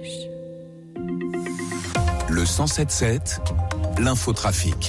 plus. Le 107.7, l'infotrafic.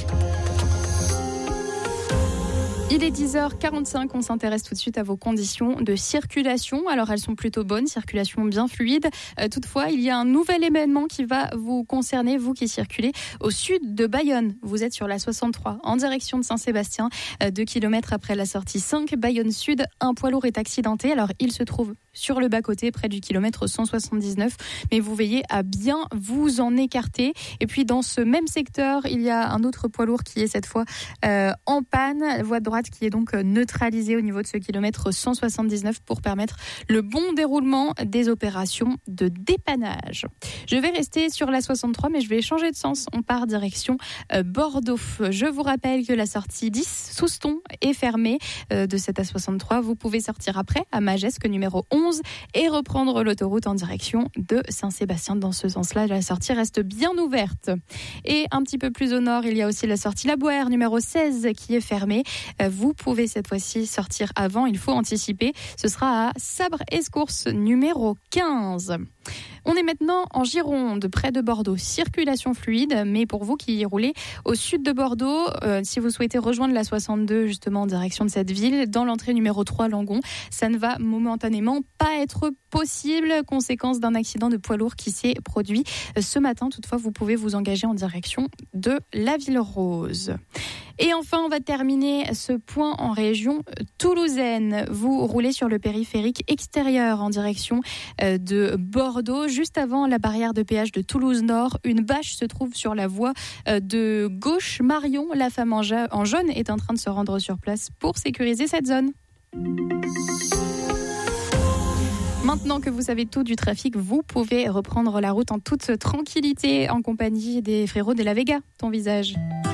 Il est 10h45, on s'intéresse tout de suite à vos conditions de circulation. Alors elles sont plutôt bonnes, circulation bien fluide. Toutefois, il y a un nouvel événement qui va vous concerner, vous qui circulez au sud de Bayonne. Vous êtes sur la 63 en direction de Saint-Sébastien. 2 km après la sortie 5, Bayonne Sud, un poids lourd est accidenté. Alors il se trouve sur le bas-côté, près du kilomètre 179. Mais vous veillez à bien vous en écarter. Et puis dans ce même secteur, il y a un autre poids lourd qui est cette fois en panne. Voie de droite qui est donc neutralisée au niveau de ce kilomètre 179 pour permettre le bon déroulement des opérations de dépannage. Je vais rester sur la 63, mais je vais changer de sens. On part direction Bordeaux. Je vous rappelle que la sortie 10, Souston, est fermée de cette A63. Vous pouvez sortir après à Magesque, numéro 11, et reprendre l'autoroute en direction de Saint-Sébastien. Dans ce sens-là, la sortie reste bien ouverte. Et un petit peu plus au nord, il y a aussi la sortie La Boère, numéro 16, qui est fermée. Vous pouvez cette fois-ci sortir avant, il faut anticiper. Ce sera à Sabre-Escourse, numéro 15. On est maintenant en Gironde, près de Bordeaux. Circulation fluide, mais pour vous qui roulez au sud de Bordeaux, si vous souhaitez rejoindre la 62 justement en direction de cette ville, dans l'entrée numéro 3 Langon, ça ne va momentanément pas être possible, conséquence d'un accident de poids lourd qui s'est produit ce matin. Toutefois, vous pouvez vous engager en direction de la Ville Rose. Et enfin, on va terminer ce point en région toulousaine. Vous roulez sur le périphérique extérieur en direction de Bordeaux. Juste avant la barrière de péage de Toulouse-Nord, une bâche se trouve sur la voie de gauche. Marion, la femme en jaune, est en train de se rendre sur place pour sécuriser cette zone. Maintenant que vous savez tout du trafic, vous pouvez reprendre la route en toute tranquillité en compagnie des frérots de la Vega, ton visage.